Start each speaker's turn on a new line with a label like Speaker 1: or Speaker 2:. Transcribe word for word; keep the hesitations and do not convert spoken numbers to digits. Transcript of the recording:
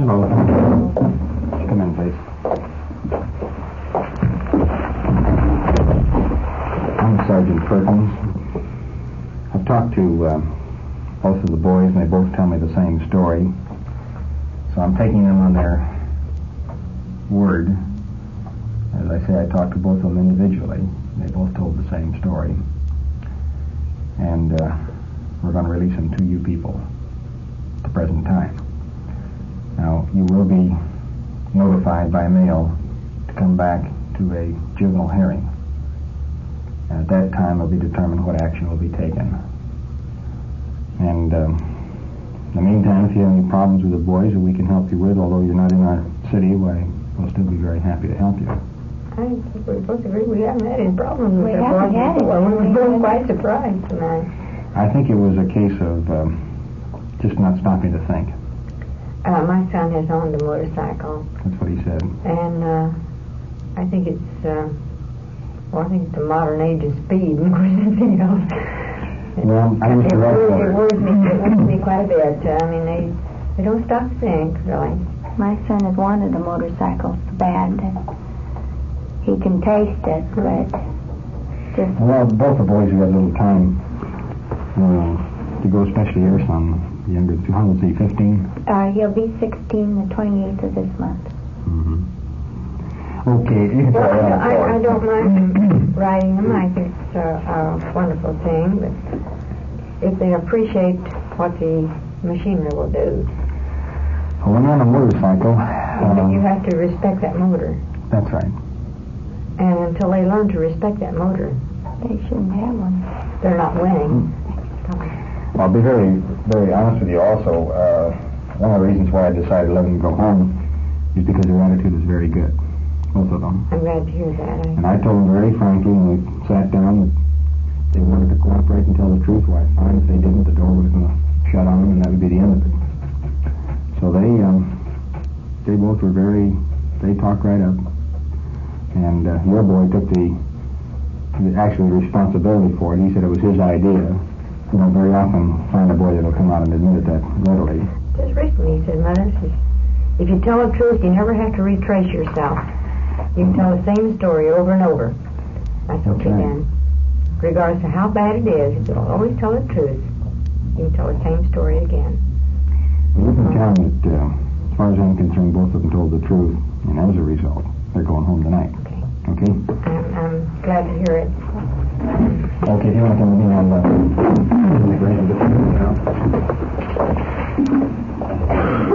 Speaker 1: Hello. Come in, please. I'm Sergeant Perkins. I've talked to uh, both of the boys, and they both tell me the same story. So I'm taking them on their word. As I say, I talked to both of them individually. They both told the same story. And uh, we're going to release them to you people at the present time. Now, you will be notified by mail to come back to a juvenile hearing. And at that time, it'll be determined what action will be taken. And um, in the meantime, if you have any problems with the boys that we can help you with, although you're not in our city, why, we'll still be very happy to help you.
Speaker 2: I think we both agree we haven't had any problems with
Speaker 3: We
Speaker 2: the
Speaker 3: haven't
Speaker 2: boys
Speaker 3: had
Speaker 2: before.
Speaker 3: any.
Speaker 2: We were both quite surprised tonight.
Speaker 1: I think it was a case of um, just not stopping to think.
Speaker 2: Uh, my son has owned a motorcycle,
Speaker 1: That's what he said.
Speaker 2: and uh, I think it's, uh, well, I think it's the modern age of speed more than anything else.
Speaker 1: Well, I used
Speaker 2: It
Speaker 1: to write
Speaker 2: worries,
Speaker 1: for
Speaker 2: it
Speaker 1: it.
Speaker 2: worries me, it worries me quite a bit. Uh, I mean, they, they don't stop to think, really.
Speaker 3: My son has wanted a motorcycle so bad, and he can taste it, but just...
Speaker 1: Well, both the boys have got a little time uh, to go, especially your son, younger. How old is he, fifteen?
Speaker 3: Uh, he'll be sixteen the twenty-eighth of this month.
Speaker 1: Mm-hmm. Okay, you can
Speaker 2: Well,
Speaker 1: try that.
Speaker 2: I, I don't mind riding them. I think it's a, a wonderful thing, but if they appreciate what the machinery will do,
Speaker 1: Well, when you're on a motorcycle, um,
Speaker 2: you have to respect that motor.
Speaker 1: that's right.
Speaker 2: And until they learn to respect that motor,
Speaker 3: They shouldn't have one.
Speaker 2: they're not winning.
Speaker 1: I'll be very, very honest with you also. Uh, one of the reasons why I decided to let them go home is because their attitude is very good, both of them.
Speaker 2: I'm glad to hear that. I,
Speaker 1: And I told them very frankly when we sat down that they wanted to cooperate and tell the truth. Why, fine. If they didn't, the door was going to shut on them, and that would be the end of it. So they, um, they both were very, they talked right up. And uh, your boy took the, the actual responsibility for it. He said it was his idea. You don't very often find a boy that'll come out and admit it that readily.
Speaker 2: just recently, he said, Mother, he says, if you tell the truth, you never have to retrace yourself. You can tell the same story over and over. That's okay,
Speaker 1: Okay.
Speaker 2: then. Regardless of how bad it is, if you'll always tell the truth, you can tell the same story again.
Speaker 1: You can tell them that, uh, as far as I'm concerned, both of them told the truth, and as a result, they're going home tonight.
Speaker 2: Okay.
Speaker 1: Okay?
Speaker 2: I'm, I'm glad to hear it.
Speaker 1: Okay, if you want to come with me on the...